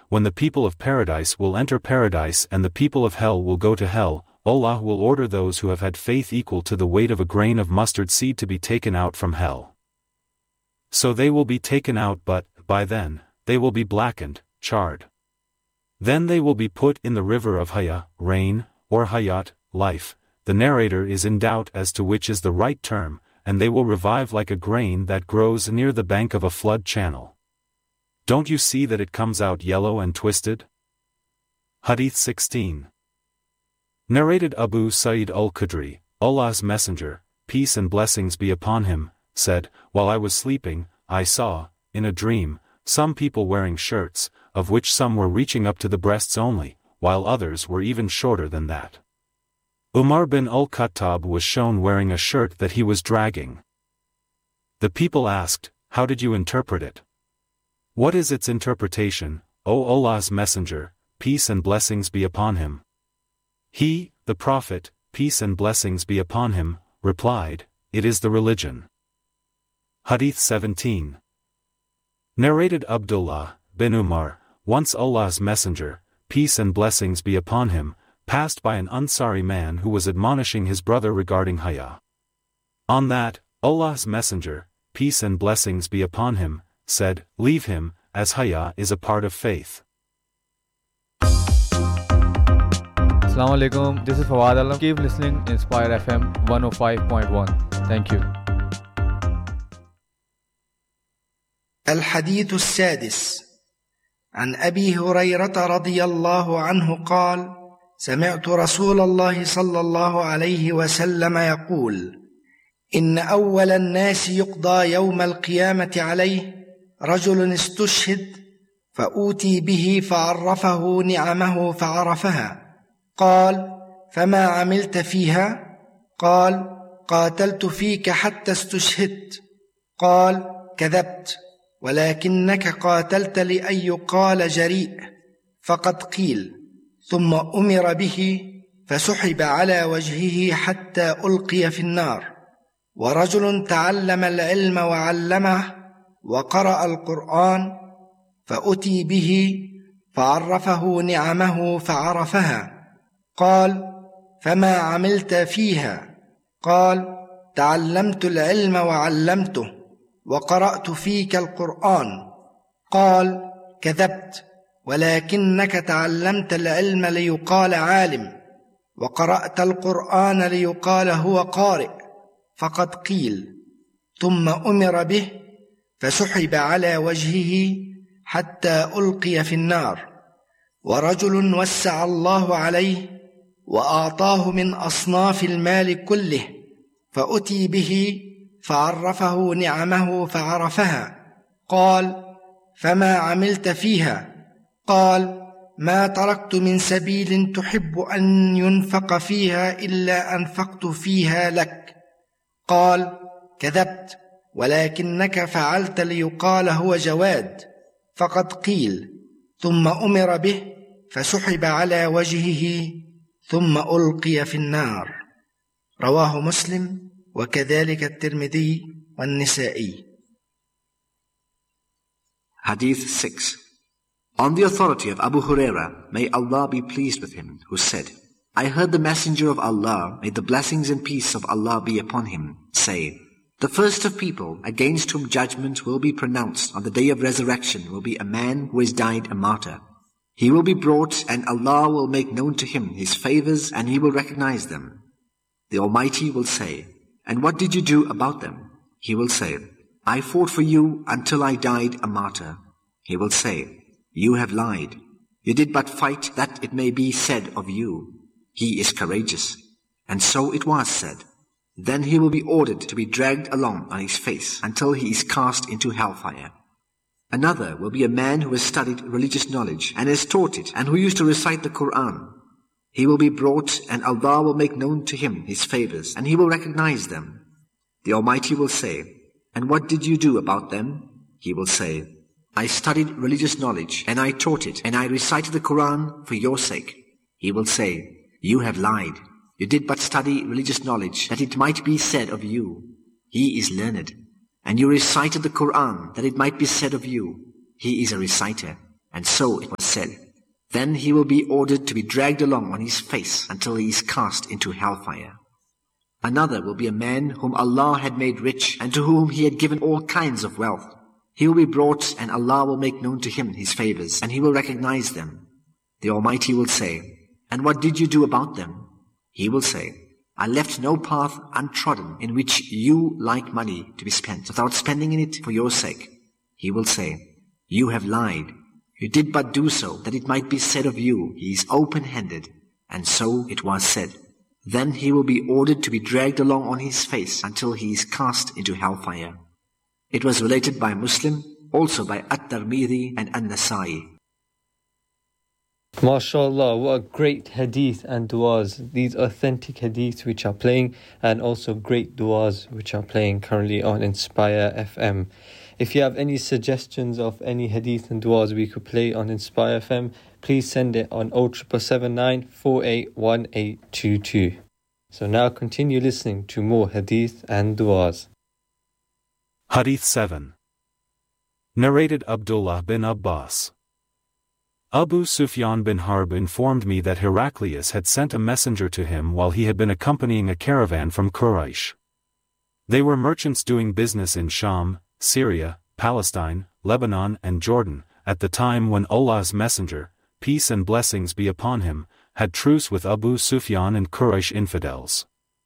when the people of paradise will enter paradise and the people of hell will go to hell, Allah will order those who have had faith equal to the weight of a grain of mustard seed to be taken out from hell. So they will be taken out, but, by then, they will be blackened, charred. Then they will be put in the river of Haya, rain, or Hayat, life. The narrator is in doubt as to which is the right term, and they will revive like a grain that grows near the bank of a flood channel. Don't you see that it comes out yellow and twisted? Hadith 16. Narrated Abu Sa'id al-Khudri, Allah's Messenger, peace and blessings be upon him, said, while I was sleeping, I saw, in a dream, some people wearing shirts, of which some were reaching up to the breasts only, while others were even shorter than that. Umar bin al-Khattab was shown wearing a shirt that he was dragging. The people asked, how did you interpret it? What is its interpretation, O Allah's Messenger, peace and blessings be upon him? He, the Prophet, peace and blessings be upon him, replied, it is the religion. Hadith 17. Narrated Abdullah bin Umar, once Allah's Messenger, peace and blessings be upon him, passed by an Ansari man who was admonishing his brother regarding Haya. On that, Allah's Messenger, peace and blessings be upon him, said, leave him, as Haya is a part of faith. Assalamu alaikum, this is Fawad Alam. Keep listening Inspire FM 105.1. Thank you. الحديث السادس عن أبي هريرة رضي الله عنه قال: سمعت رسول الله صلى الله عليه وسلم يقول: إن أول الناس يقضى يوم القيامة عليه رجل استشهد فأوتي به فعرفه نعمه فعرفها. قال: فما عملت فيها؟ قال: قاتلت فيك حتى استشهدت. قال: كذبت، ولكنك قاتلت لأن يقال جريء، فقد قيل. ثم أمر به فسحب على وجهه حتى ألقي في النار. ورجل تعلم العلم وعلمه وقرأ القرآن فأتي به فعرفه نعمه فعرفها. قال: فما عملت فيها؟ قال: تعلمت العلم وعلمته وقرأت فيك القرآن. قال: كذبت، ولكنك تعلمت العلم ليقال عالم، وقرأت القرآن ليقال هو قارئ، فقد قيل. ثم أمر به فسحب على وجهه حتى ألقي في النار. ورجل وسع الله عليه وأعطاه من أصناف المال كله فأتي به فعرفه نعمه فعرفها. قال: فما عملت فيها؟ قال: ما تركت من سبيل تحب أن ينفق فيها إلا أنفقت فيها لك. قال: كذبت، ولكنك فعلت ليقال هو جواد، فقد قيل. ثم أمر به فسحب على وجهه ثم ألقي في النار. رواه مسلم وكذلك الترمذي والنسائي. Hadith 6. On the authority of Abu Huraira, may Allah be pleased with him, who said, I heard the Messenger of Allah, may the blessings and peace of Allah be upon him, say, the first of people against whom judgment will be pronounced on the day of resurrection will be a man who has died a martyr. He will be brought and Allah will make known to him his favors and he will recognize them. The Almighty will say, and what did you do about them? He will say, I fought for you until I died a martyr. He will say, you have lied. You did but fight that it may be said of you, he is courageous. And so it was said. Then he will be ordered to be dragged along on his face until he is cast into hellfire. Another will be a man who has studied religious knowledge and has taught it and who used to recite the Quran. He will be brought and Allah will make known to him his favors and he will recognize them. The Almighty will say, and what did you do about them? He will say, I studied religious knowledge and I taught it and I recited the Quran for your sake. He will say, you have lied. You did but study religious knowledge that it might be said of you, he is learned. And you recited the Quran that it might be said of you, he is a reciter. And so it was said, then he will be ordered to be dragged along on his face until he is cast into hellfire. Another will be a man whom Allah had made rich and to whom he had given all kinds of wealth. He will be brought and Allah will make known to him his favors and he will recognize them. The Almighty will say, and what did you do about them? He will say, I left no path untrodden in which you like money to be spent without spending in it for your sake. He will say, you have lied. You did but do so that it might be said of you, he is open-handed. And so it was said. Then he will be ordered to be dragged along on his face until he is cast into hellfire. It was related by Muslim, also by At-Tirmidhi and An-Nasai. MashaAllah, what a great hadith and du'as. These authentic hadiths which are playing, and also great du'as which are playing currently on Inspire FM. If you have any suggestions of any hadith and du'as we could play on Inspire FM, please send it on 07779 481822. So now continue listening to more hadith and du'as. Hadith 7. Narrated Abdullah bin Abbas. Abu Sufyan bin Harb informed me that Heraclius had sent a messenger to him while he had been accompanying a caravan from Quraysh. They were merchants doing business in Sham, Syria, Palestine, Lebanon and Jordan, at the time when Allah's messenger, peace and blessings be upon him, had truce with Abu Sufyan and Quraysh infidels.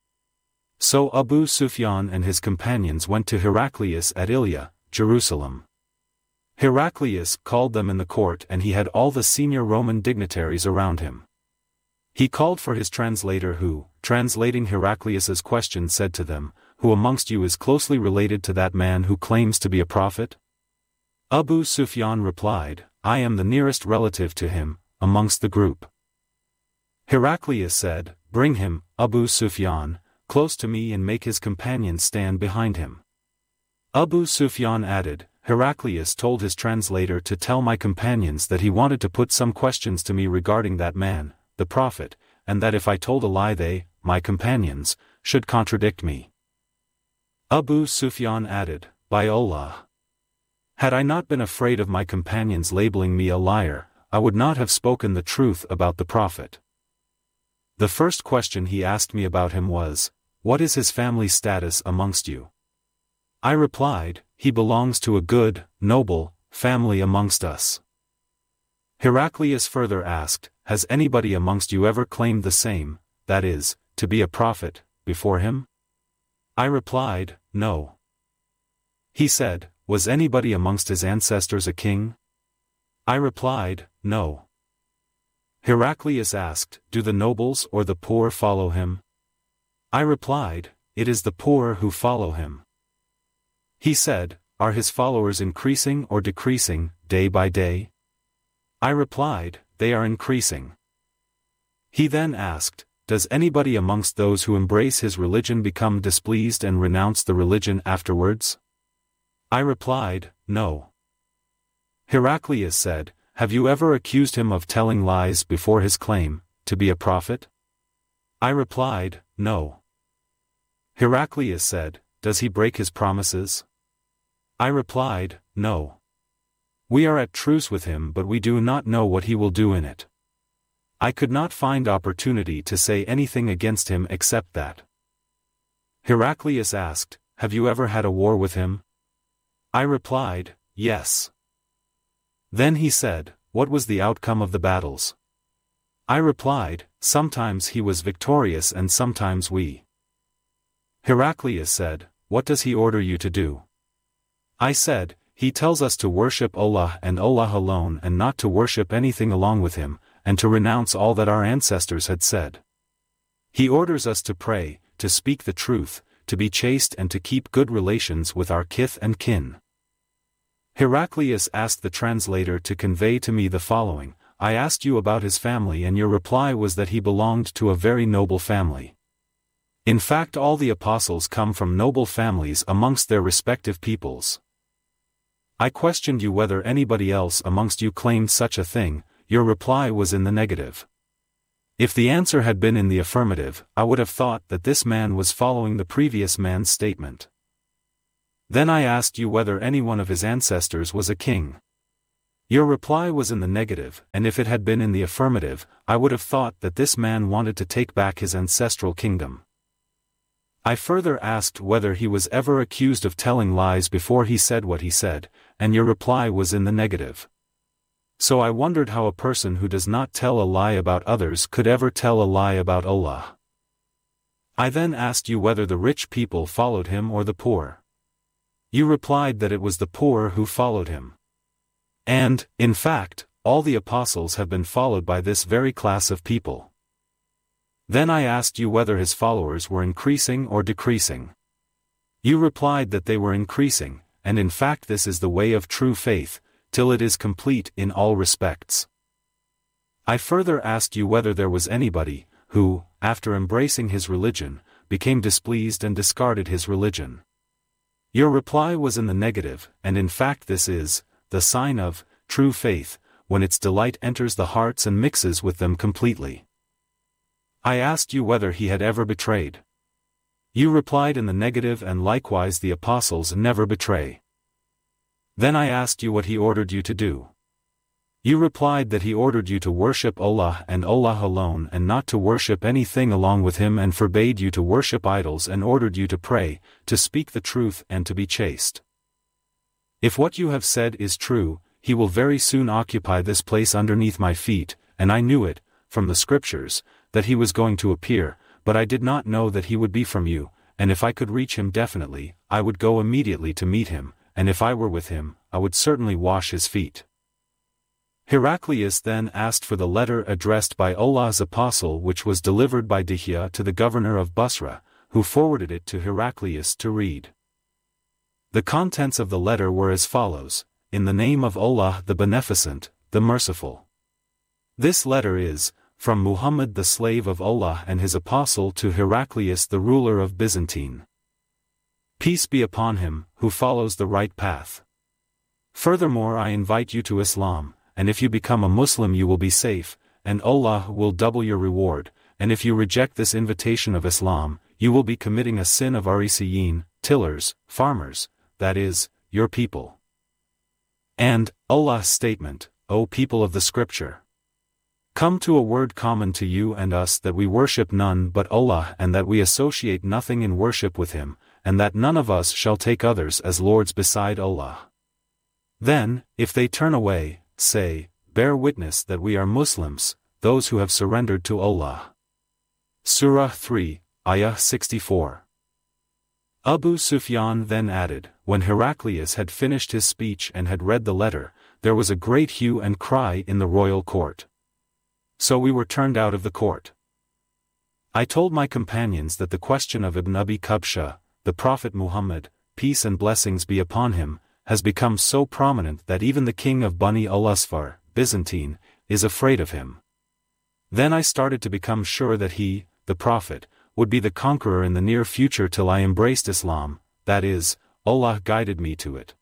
So Abu Sufyan and his companions went to Heraclius at Ilya, Jerusalem. Heraclius called them in the court and he had all the senior Roman dignitaries around him. He called for his translator who, translating Heraclius's question, said to them, who amongst you is closely related to that man who claims to be a prophet? Abu Sufyan replied, I am the nearest relative to him, amongst the group. Heraclius said, bring him, Abu Sufyan, close to me and make his companions stand behind him. Abu Sufyan added, Heraclius told his translator to tell my companions that he wanted to put some questions to me regarding that man, the prophet, and that if I told a lie they, my companions, should contradict me. Abu Sufyan added, by Allah! Had I not been afraid of my companions labeling me a liar, I would not have spoken the truth about the prophet. The first question he asked me about him was, what is his family status amongst you? I replied, he belongs to a good, noble, family amongst us. Heraclius further asked, has anybody amongst you ever claimed the same, that is, to be a prophet, before him? I replied, no. He said, was anybody amongst his ancestors a king? I replied, no. Heraclius asked, do the nobles or the poor follow him? I replied, it is the poor who follow him. He said, are his followers increasing or decreasing, day by day? I replied, they are increasing. He then asked, does anybody amongst those who embrace his religion become displeased and renounce the religion afterwards? I replied, no. Heraclius said, have you ever accused him of telling lies before his claim, to be a prophet? I replied, no. Heraclius said, does he break his promises? I replied, no. We are at truce with him but we do not know what he will do in it. I could not find opportunity to say anything against him except that. Heraclius asked, have you ever had a war with him? I replied, yes. Then he said, what was the outcome of the battles? I replied, sometimes he was victorious and sometimes we. Heraclius said, what does he order you to do? I said, he tells us to worship Allah and Allah alone and not to worship anything along with him, and to renounce all that our ancestors had said. He orders us to pray, to speak the truth, to be chaste and to keep good relations with our kith and kin. Heraclius asked the translator to convey to me the following, I asked you about his family and your reply was that he belonged to a very noble family. In fact all the apostles come from noble families amongst their respective peoples. I questioned you whether anybody else amongst you claimed such a thing, your reply was in the negative. If the answer had been in the affirmative, I would have thought that this man was following the previous man's statement. Then I asked you whether any one of his ancestors was a king. Your reply was in the negative, and if it had been in the affirmative, I would have thought that this man wanted to take back his ancestral kingdom. I further asked whether he was ever accused of telling lies before he said what he said, and your reply was in the negative. So I wondered how a person who does not tell a lie about others could ever tell a lie about Allah. I then asked you whether the rich people followed him or the poor. You replied that it was the poor who followed him. And, in fact, all the apostles have been followed by this very class of people. Then I asked you whether his followers were increasing or decreasing. You replied that they were increasing, and in fact this is the way of true faith, till it is complete in all respects. I further asked you whether there was anybody, who, after embracing his religion, became displeased and discarded his religion. Your reply was in the negative, and in fact this is the sign of true faith, when its delight enters the hearts and mixes with them completely. I asked you whether he had ever betrayed. You replied in the negative, and likewise the apostles never betray. Then I asked you what he ordered you to do. You replied that he ordered you to worship Allah and Allah alone and not to worship anything along with him, and forbade you to worship idols and ordered you to pray, to speak the truth and to be chaste. If what you have said is true, he will very soon occupy this place underneath my feet, and I knew it, from the scriptures, that he was going to appear, but I did not know that he would be from you, and if I could reach him definitely, I would go immediately to meet him, and if I were with him, I would certainly wash his feet. Heraclius then asked for the letter addressed by Allah's apostle, which was delivered by Dihya to the governor of Basra, who forwarded it to Heraclius to read. The contents of the letter were as follows: In the name of Allah the Beneficent, the Merciful. This letter is, from Muhammad the slave of Allah and his apostle, to Heraclius the ruler of Byzantine. Peace be upon him, who follows the right path. Furthermore, I invite you to Islam, and if you become a Muslim you will be safe, and Allah will double your reward, and if you reject this invitation of Islam, you will be committing a sin of Arisiyin, tillers, farmers, that is, your people. And, Allah's statement, O people of the scripture. Come to a word common to you and us, that we worship none but Allah and that we associate nothing in worship with him, and that none of us shall take others as lords beside Allah. Then, if they turn away, say, bear witness that we are Muslims, those who have surrendered to Allah. Surah 3, Ayah 64. Abu Sufyan then added, when Heraclius had finished his speech and had read the letter, there was a great hue and cry in the royal court. So we were turned out of the court. I told my companions that the question of Ibn Abi Qabsha, the Prophet Muhammad, peace and blessings be upon him, has become so prominent that even the king of Bani al-Asfar, Byzantine, is afraid of him. Then I started to become sure that he, the Prophet, would be the conqueror in the near future till I embraced Islam, that is, Allah guided me to it.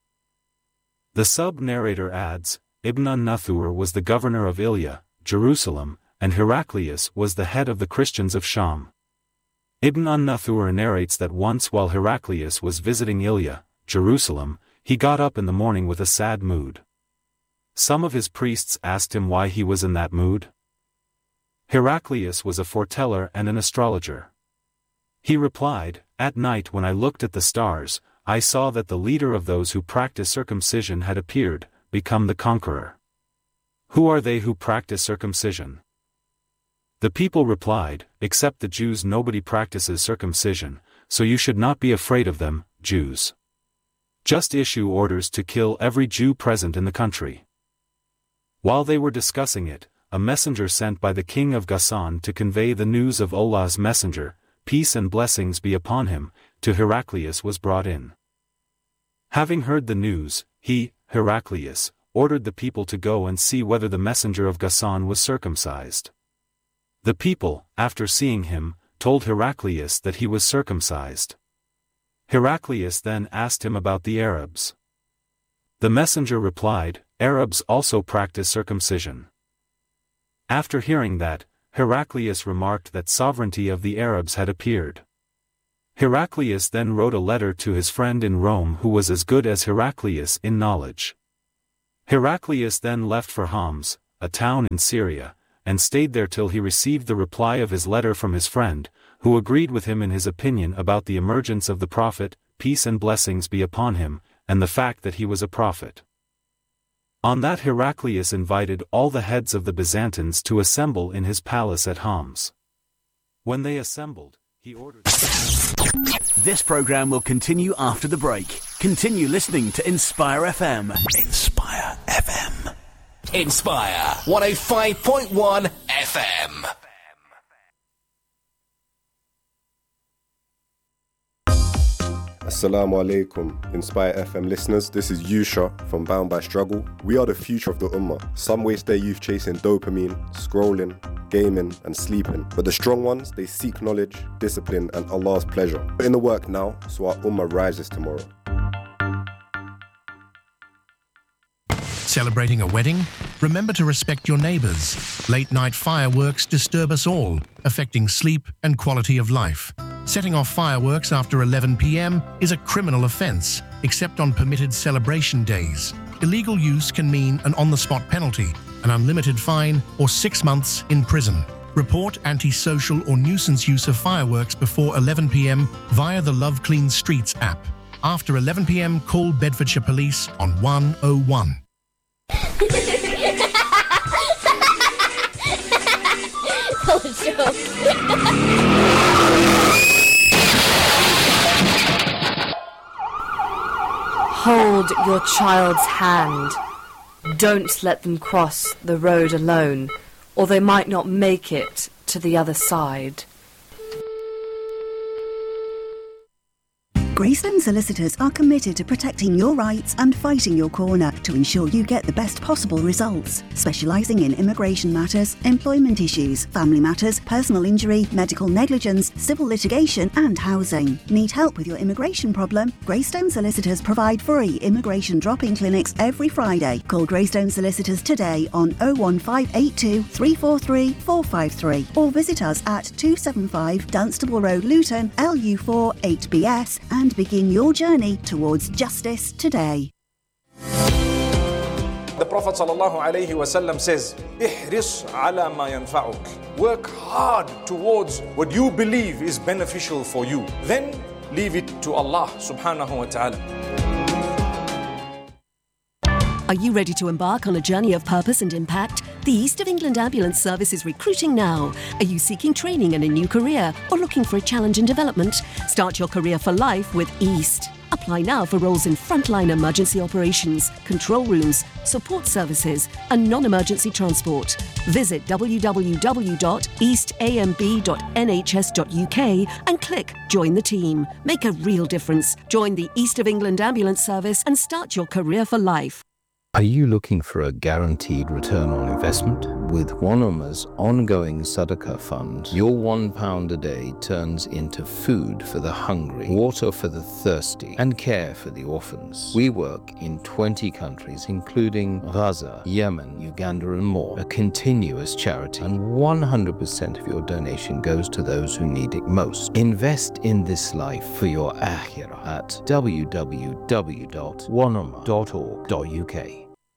The sub-narrator adds, Ibn an-Nathur was the governor of Ilya, Jerusalem, and Heraclius was the head of the Christians of Sham. Ibn an-Nathur narrates that once while Heraclius was visiting Ilya, Jerusalem, he got up in the morning with a sad mood. Some of his priests asked him why he was in that mood. Heraclius was a foreteller and an astrologer. He replied, at night when I looked at the stars, I saw that the leader of those who practice circumcision had appeared, become the conqueror. Who are they who practice circumcision? The people replied, except the Jews nobody practices circumcision, so you should not be afraid of them, Jews. Just issue orders to kill every Jew present in the country. While they were discussing it, a messenger sent by the king of Ghassan to convey the news of Allah's messenger, peace and blessings be upon him, to Heraclius was brought in. Having heard the news, he, Heraclius, ordered the people to go and see whether the messenger of Ghassan was circumcised. The people, after seeing him, told Heraclius that he was circumcised. Heraclius then asked him about the Arabs. The messenger replied, Arabs also practice circumcision. After hearing that, Heraclius remarked that sovereignty of the Arabs had appeared. Heraclius then wrote a letter to his friend in Rome who was as good as Heraclius in knowledge. Heraclius then left for Homs, a town in Syria, and stayed there till he received the reply of his letter from his friend, who agreed with him in his opinion about the emergence of the prophet, peace and blessings be upon him, and the fact that he was a prophet. On that Heraclius invited all the heads of the Byzantines to assemble in his palace at Homs. When they assembled, he ordered... This program will continue after the break. Continue listening to Inspire FM. Inspire FM. Inspire 105.1 FM. Assalamu alaikum, Inspire FM listeners. This is Yusha from Bound by Struggle. We are the future of the Ummah. Some waste their youth chasing dopamine, scrolling, gaming and sleeping. But the strong ones, they seek knowledge, discipline and Allah's pleasure. Put in the work now so our Ummah rises tomorrow. Celebrating a wedding? Remember to respect your neighbours. Late night fireworks disturb us all, affecting sleep and quality of life. Setting off fireworks after 11 p.m. is a criminal offence, except on permitted celebration days. Illegal use can mean an on-the-spot penalty, an unlimited fine, or 6 months in prison. Report antisocial or nuisance use of fireworks before 11 p.m. via the Love Clean Streets app. After 11 p.m, call Bedfordshire Police on 101. Hold your child's hand. Don't let them cross the road alone, or they might not make it to the other side. Greystone Solicitors are committed to protecting your rights and fighting your corner to ensure you get the best possible results. Specialising in immigration matters, employment issues, family matters, personal injury, medical negligence, civil litigation and housing. Need help with your immigration problem? Greystone Solicitors provide free immigration drop-in clinics every Friday. Call Greystone Solicitors today on 01582 343 453 or visit us at 275 Dunstable Road, Luton, LU4 8BS and begin your journey towards justice today. The Prophet ﷺ says, "Ihris ala ma yanfa'uk." Work hard towards what you believe is beneficial for you. Then leave it to Allah subhanahu wa ta'ala. Are you ready to embark on a journey of purpose and impact? The East of England Ambulance Service is recruiting now. Are you seeking training and a new career or looking for a challenge in development? Start your career for life with East. Apply now for roles in frontline emergency operations, control rooms, support services and non-emergency transport. Visit www.eastamb.nhs.uk and click Join the Team. Make a real difference. Join the East of England Ambulance Service and start your career for life. Are you looking for a guaranteed return on investment? With One Ummah's ongoing Sadaqah fund, your £1 a day turns into food for the hungry, water for the thirsty, and care for the orphans. We work in 20 countries, including Gaza, Yemen, Uganda, and more. A continuous charity, and 100% of your donation goes to those who need it most. Invest in this life for your akhirah at www.oneummah.org.uk.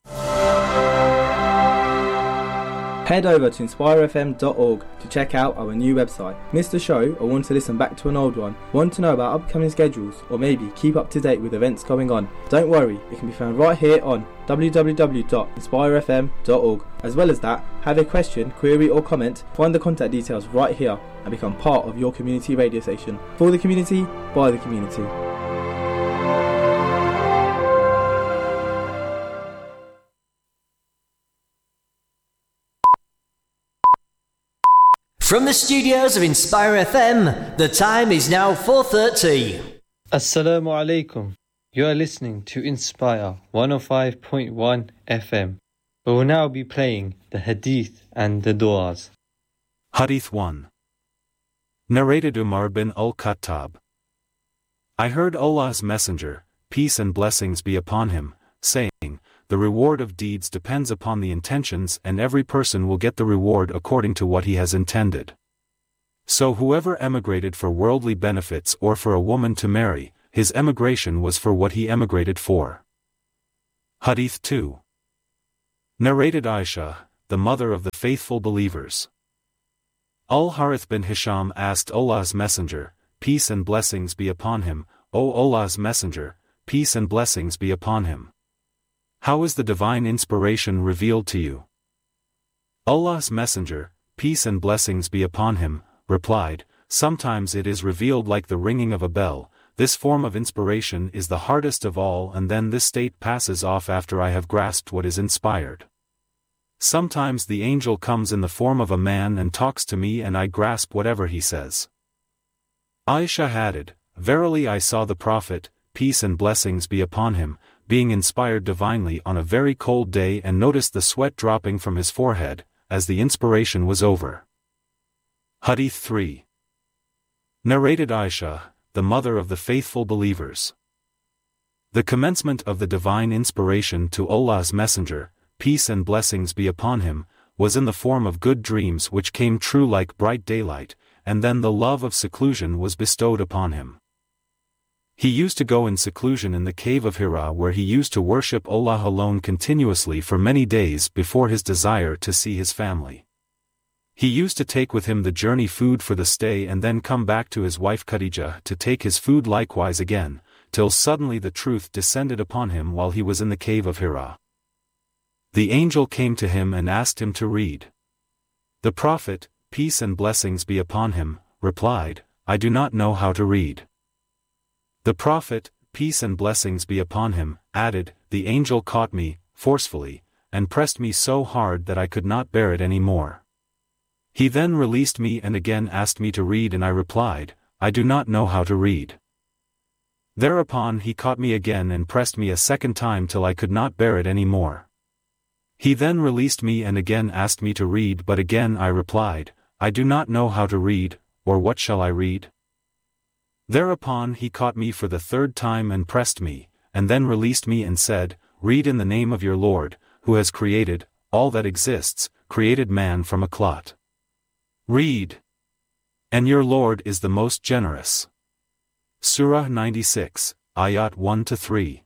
Head over to inspirefm.org to check out our new website. Missed a show or want to listen back to an old one? Want to know about upcoming schedules or maybe keep up to date with events going on? Don't worry, it can be found right here on www.inspirefm.org. As well as that, have a question, query or comment, find the contact details right here and become part of your community radio station. For the community, by the community. From the studios of Inspire FM, the time is now 4:30. Assalamu alaikum. You are listening to Inspire 105.1 FM. We will now be playing the Hadith and the Du'as. Hadith 1. Narrated Umar bin al-Khattab. I heard Allah's Messenger, peace and blessings be upon him, saying, the reward of deeds depends upon the intentions and every person will get the reward according to what he has intended. So whoever emigrated for worldly benefits or for a woman to marry, his emigration was for what he emigrated for. Hadith 2. Narrated Aisha, the mother of the faithful believers. Al-Harith bin Hisham asked Allah's Messenger, peace and blessings be upon him, O Allah's Messenger, peace and blessings be upon him. How is the divine inspiration revealed to you? Allah's Messenger, peace and blessings be upon him, replied, sometimes it is revealed like the ringing of a bell. This form of inspiration is the hardest of all, and then this state passes off after I have grasped what is inspired. Sometimes the angel comes in the form of a man and talks to me and I grasp whatever he says. Aisha added, verily I saw the Prophet, peace and blessings be upon him, being inspired divinely on a very cold day and noticed the sweat dropping from his forehead, as the inspiration was over. Hadith 3. Narrated Aisha, the mother of the faithful believers. The commencement of the divine inspiration to Allah's Messenger, peace and blessings be upon him, was in the form of good dreams which came true like bright daylight, and then the love of seclusion was bestowed upon him. He used to go in seclusion in the cave of Hira, where he used to worship Allah alone continuously for many days before his desire to see his family. He used to take with him the journey food for the stay and then come back to his wife Khadijah to take his food likewise again, till suddenly the truth descended upon him while he was in the cave of Hira. The angel came to him and asked him to read. The Prophet, peace and blessings be upon him, replied, I do not know how to read. The Prophet, peace and blessings be upon him, added, the angel caught me, forcefully, and pressed me so hard that I could not bear it any more. He then released me and again asked me to read, and I replied, I do not know how to read. Thereupon he caught me again and pressed me a second time till I could not bear it any more. He then released me and again asked me to read, but again I replied, I do not know how to read, or what shall I read? Thereupon he caught me for the third time and pressed me, and then released me and said, read in the name of your Lord, who has created all that exists, created man from a clot. Read. And your Lord is the most generous. Surah 96, Ayat 1-3.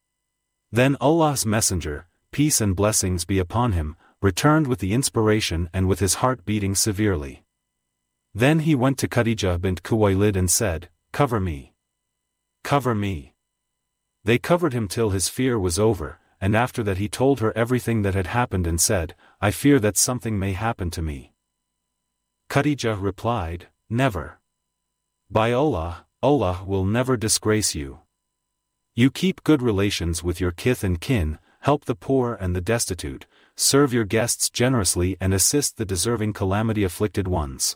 Then Allah's Messenger, peace and blessings be upon him, returned with the inspiration and with his heart beating severely. Then he went to Khadijah bint Khuwaylid and said, cover me. Cover me. They covered him till his fear was over, and after that he told her everything that had happened and said, I fear that something may happen to me. Khadijah replied, never. By Allah, Allah will never disgrace you. You keep good relations with your kith and kin, help the poor and the destitute, serve your guests generously and assist the deserving calamity-afflicted ones.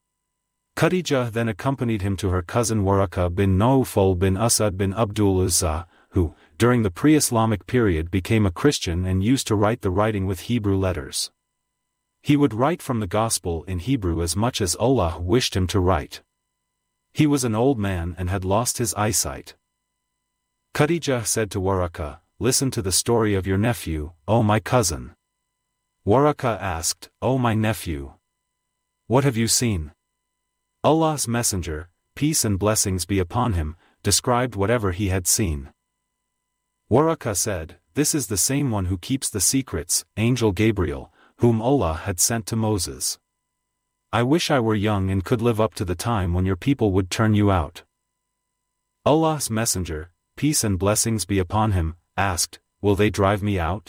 Khadijah then accompanied him to her cousin Waraka bin Nawfal bin Asad bin Abdul Uzza, who, during the pre-Islamic period became a Christian and used to write the writing with Hebrew letters. He would write from the Gospel in Hebrew as much as Allah wished him to write. He was an old man and had lost his eyesight. Khadijah said to Waraka, listen to the story of your nephew, O my cousin. Waraka asked, O my nephew, what have you seen? Allah's Messenger, peace and blessings be upon him, described whatever he had seen. Waraka said, this is the same one who keeps the secrets, Angel Gabriel, whom Allah had sent to Moses. I wish I were young and could live up to the time when your people would turn you out. Allah's Messenger, peace and blessings be upon him, asked, will they drive me out?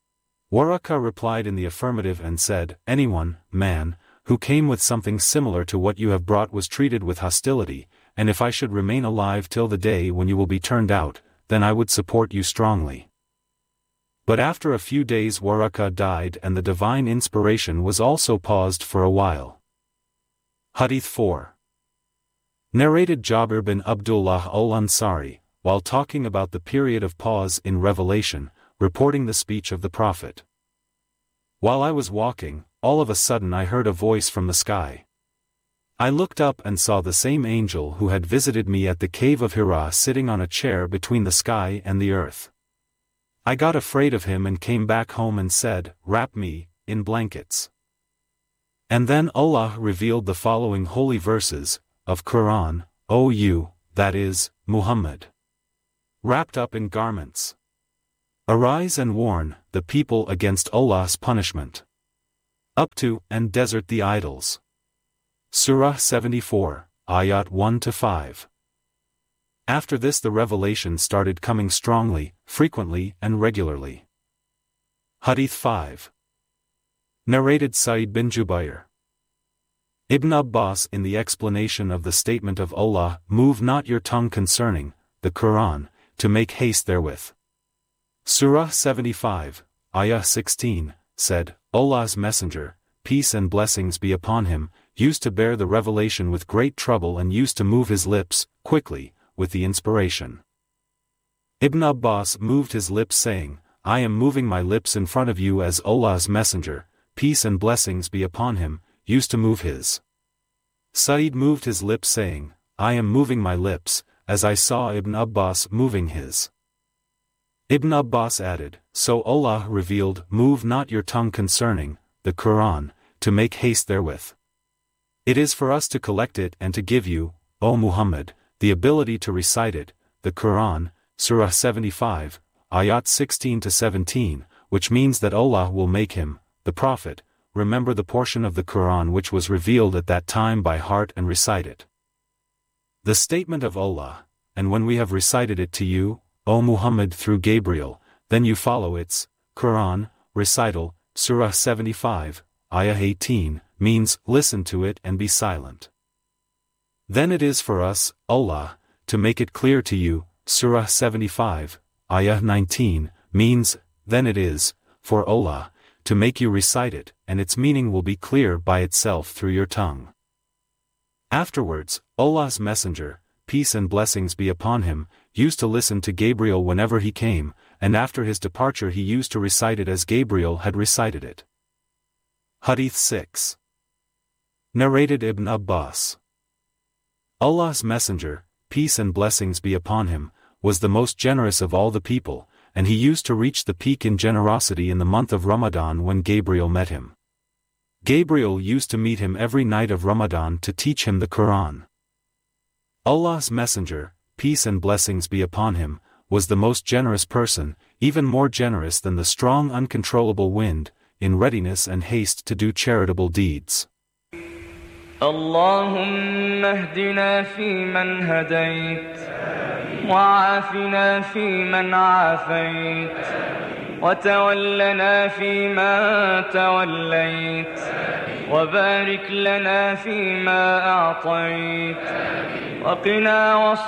Waraka replied in the affirmative and said, anyone, man, who came with something similar to what you have brought was treated with hostility, and if I should remain alive till the day when you will be turned out, then I would support you strongly. But after a few days Waraka died and the divine inspiration was also paused for a while. Hadith 4. Narrated Jabir bin Abdullah al-Ansari, while talking about the period of pause in revelation, reporting the speech of the Prophet. While I was walking, all of a sudden I heard a voice from the sky. I looked up and saw the same angel who had visited me at the cave of Hira sitting on a chair between the sky and the earth. I got afraid of him and came back home and said, wrap me in blankets. And then Allah revealed the following holy verses of Quran, O you, that is, Muhammad, wrapped up in garments. Arise and warn the people against Allah's punishment. Up to and desert the idols. Surah 74, Ayat 1-5. After this the revelation started coming strongly, frequently and regularly. Hadith 5. Narrated Sa'id bin Jubayr. Ibn Abbas in the explanation of the statement of Allah, move not your tongue concerning the Quran, to make haste therewith. Surah 75, Ayah 16, said, Allah's Messenger, peace and blessings be upon him, used to bear the revelation with great trouble and used to move his lips, quickly, with the inspiration. Ibn Abbas moved his lips saying, I am moving my lips in front of you as Allah's Messenger, peace and blessings be upon him, used to move his. Sa'id moved his lips saying, I am moving my lips, as I saw Ibn Abbas moving his. Ibn Abbas added, so Allah revealed, move not your tongue concerning the Quran, to make haste therewith. It is for us to collect it and to give you, O Muhammad, the ability to recite it, the Quran, Surah 75, Ayat 16-17, which means that Allah will make him, the Prophet, remember the portion of the Quran which was revealed at that time by heart and recite it. The statement of Allah, and when we have recited it to you, O Muhammad through Gabriel, then you follow its, Quran, recital, Surah 75, Ayah 18, means, listen to it and be silent. Then it is for us, Allah, to make it clear to you, Surah 75, Ayah 19, means, then it is, for Allah, to make you recite it, and its meaning will be clear by itself through your tongue. Afterwards, Allah's Messenger, peace and blessings be upon him, used to listen to Gabriel whenever he came, and after his departure he used to recite it as Gabriel had recited it. Hadith 6. Narrated Ibn Abbas. Allah's Messenger, peace and blessings be upon him, was the most generous of all the people, and he used to reach the peak in generosity in the month of Ramadan when Gabriel met him. Gabriel used to meet him every night of Ramadan to teach him the Quran. Allah's Messenger, peace and blessings be upon him, was the most generous person, even more generous than the strong uncontrollable wind, in readiness and haste to do charitable deeds. اللهم اهدنا فيمن هديت وعافنا فيمن عافيت وتولنا فيما توليت وبارك لنا فيما أعطيت وقنا